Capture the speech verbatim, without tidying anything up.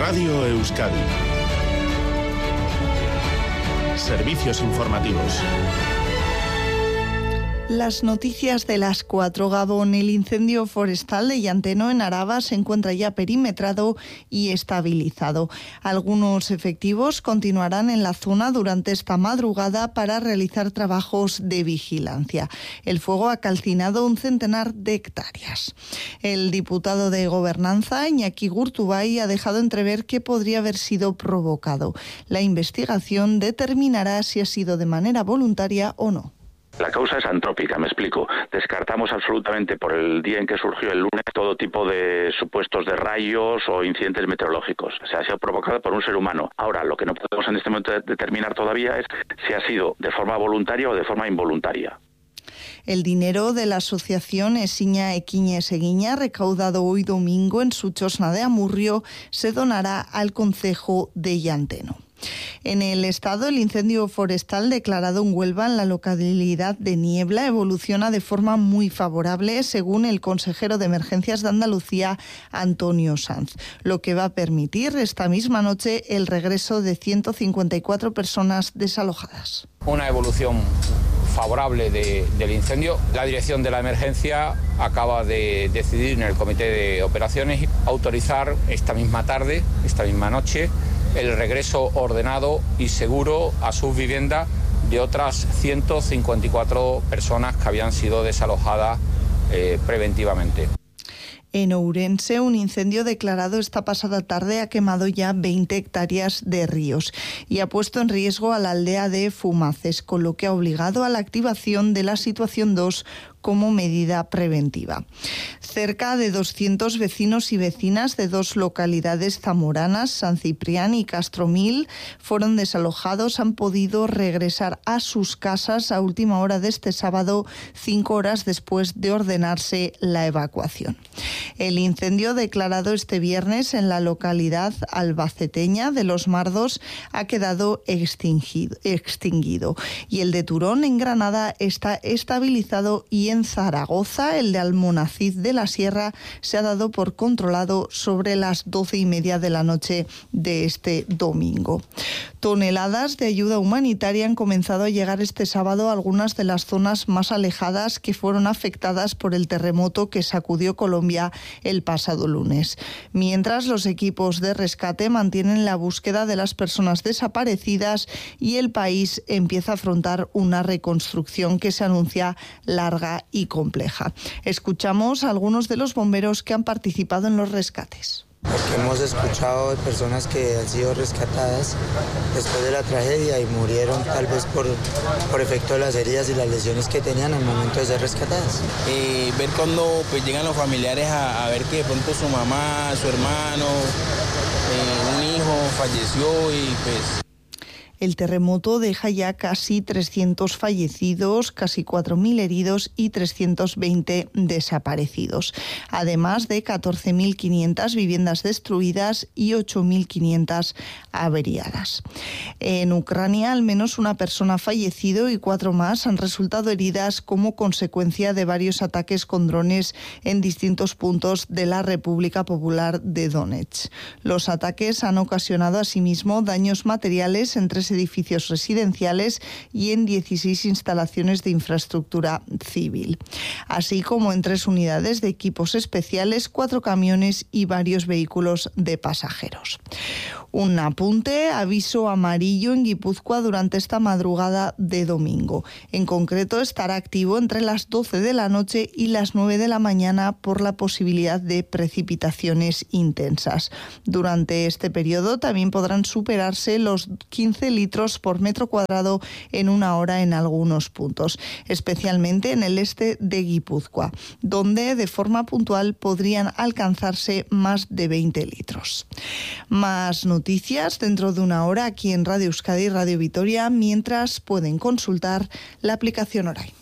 Radio Euskadi. Servicios informativos. Las noticias de las cuatro. Gabón. El incendio forestal de Llanteno en Araba se encuentra ya perimetrado y estabilizado. Algunos efectivos continuarán en la zona durante esta madrugada para realizar trabajos de vigilancia. El fuego ha calcinado un centenar de hectáreas. El diputado de Gobernanza, Iñaki Gurtubay, ha dejado entrever que podría haber sido provocado. La investigación determinará si ha sido de manera voluntaria o no. La causa es antrópica, me explico. Descartamos absolutamente por el día en que surgió el lunes todo tipo de supuestos de rayos o incidentes meteorológicos. O sea, ha sido provocada por un ser humano. Ahora, lo que no podemos en este momento determinar todavía es si ha sido de forma voluntaria o de forma involuntaria. El dinero de la asociación Esiña Equiñes Eguiña, recaudado hoy domingo en su chosna de Amurrio, se donará al concejo de Llanteno. En el estado, el incendio forestal declarado en Huelva, en la localidad de Niebla, evoluciona de forma muy favorable, según el consejero de Emergencias de Andalucía, Antonio Sanz, lo que va a permitir esta misma noche el regreso de ciento cincuenta y cuatro personas desalojadas. Una evolución favorable de, del incendio. La dirección de la emergencia acaba de decidir en el comité de operaciones autorizar esta misma tarde, esta misma noche, el regreso ordenado y seguro a sus viviendas de otras ciento cincuenta y cuatro personas que habían sido desalojadas eh, preventivamente. En Ourense, un incendio declarado esta pasada tarde ha quemado ya veinte hectáreas de ríos y ha puesto en riesgo a la aldea de Fumaces, con lo que ha obligado a la activación de la situación dos como medida preventiva. Cerca de doscientos vecinos y vecinas de dos localidades zamoranas, San Ciprián y Castromil, fueron desalojados, han podido regresar a sus casas a última hora de este sábado, cinco horas después de ordenarse la evacuación. El incendio declarado este viernes en la localidad albaceteña de Los Mardos ha quedado extinguido, extinguido y el de Turón, en Granada, está estabilizado, y en Zaragoza, el de Almonacid de la Sierra, se ha dado por controlado sobre las doce y media de la noche de este domingo. Toneladas de ayuda humanitaria han comenzado a llegar este sábado a algunas de las zonas más alejadas que fueron afectadas por el terremoto que sacudió Colombia el pasado lunes. Mientras, los equipos de rescate mantienen la búsqueda de las personas desaparecidas y el país empieza a afrontar una reconstrucción que se anuncia larga y compleja. Escuchamos a algunos de los bomberos que han participado en los rescates. Porque hemos escuchado de personas que han sido rescatadas después de la tragedia y murieron tal vez por, por efecto de las heridas y las lesiones que tenían al momento de ser rescatadas. Eh, ver cuando pues, llegan los familiares a, a ver que de pronto su mamá, su hermano, eh, un hijo falleció y pues... El terremoto deja ya casi trescientos fallecidos, casi cuatro mil heridos y trescientos veinte desaparecidos, además de catorce mil quinientas viviendas destruidas y ocho mil quinientas averiadas. En Ucrania, al menos una persona ha fallecido y cuatro más han resultado heridas como consecuencia de varios ataques con drones en distintos puntos de la República Popular de Donetsk. Los ataques han ocasionado asimismo daños materiales en tres edificios residenciales y en dieciséis instalaciones de infraestructura civil, así como en tres unidades de equipos especiales, cuatro camiones y varios vehículos de pasajeros. Un apunte: aviso amarillo en Guipúzcoa durante esta madrugada de domingo. En concreto, estará activo entre las doce de la noche y las nueve de la mañana por la posibilidad de precipitaciones intensas. Durante este periodo también podrán superarse los quince litros por metro cuadrado en una hora en algunos puntos, especialmente en el este de Guipúzcoa, donde de forma puntual podrían alcanzarse más de veinte litros. Más noticias dentro de una hora aquí en Radio Euskadi y Radio Vitoria, mientras pueden consultar la aplicación Orain.